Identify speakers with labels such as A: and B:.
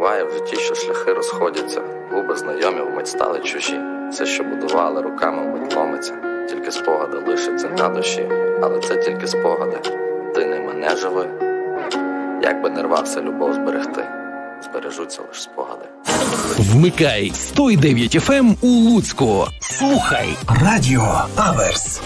A: Буває в житті, що шляхи розходяться, губи знайомі вмить стали чужі. Все, що будували руками, вмить ломиться. Тільки спогади лишаться на душі, але це тільки спогади. Ти ними не живи. Як би не рвався любов зберегти, збережуться лише спогади.
B: Вмикай 101,9 FM у Луцьку. Слухай Радіо Аверс.